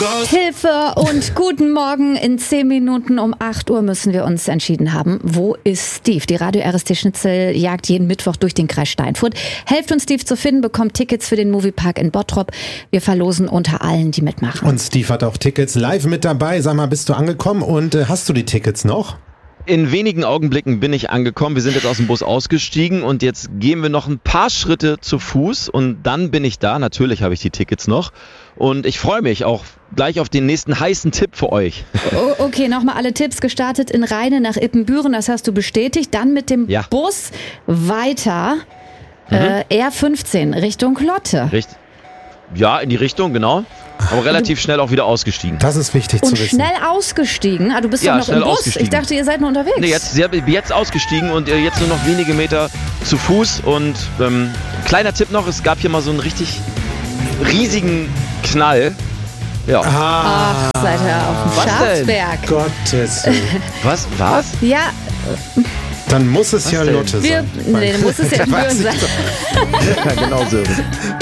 Hilfe und guten Morgen. In 10 Minuten um 8 Uhr müssen wir uns entschieden haben. Wo ist Steve? Die Radio RST Schnitzel jagt jeden Mittwoch durch den Kreis Steinfurt. Helft uns, Steve zu finden, bekommt Tickets für den Moviepark in Bottrop. Wir verlosen unter allen, die mitmachen. Und Steve hat auch Tickets live mit dabei. Sag mal, bist du angekommen und hast du die Tickets noch? In wenigen Augenblicken bin ich angekommen. Wir sind jetzt aus dem Bus ausgestiegen und jetzt gehen wir noch ein paar Schritte zu Fuß und dann bin ich da. Natürlich habe ich die Tickets noch und ich freue mich auch gleich auf den nächsten heißen Tipp für euch. Okay, nochmal alle Tipps. Gestartet in Rheine nach Ippenbüren, das hast du bestätigt. Dann mit dem Bus weiter R15 Richtung Lotte. Ja, in die Richtung, genau. Aber relativ schnell auch wieder ausgestiegen. Das ist wichtig zu wissen. Und schnell ausgestiegen? Du bist doch noch im Bus. Ich dachte, ihr seid nur unterwegs. Nee, jetzt ausgestiegen und jetzt nur noch wenige Meter zu Fuß. Und kleiner Tipp noch, es gab hier mal so einen richtig riesigen Knall. Ja. Ach, seid ihr auf dem Schafsberg. Gottes Was? Ja. Dann muss es ja Lotte sein. Nee, muss es ja Ippenbüren sein. Ja, genau so.